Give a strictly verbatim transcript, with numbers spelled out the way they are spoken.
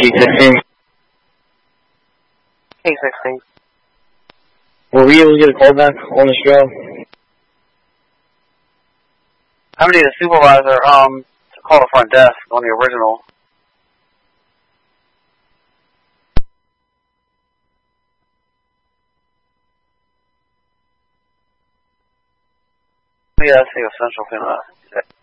G sixteen. K sixteen. Were we able to get a call back on the show? I'm gonna need a supervisor um to call the front desk on the original. Yeah, that's the essential thing.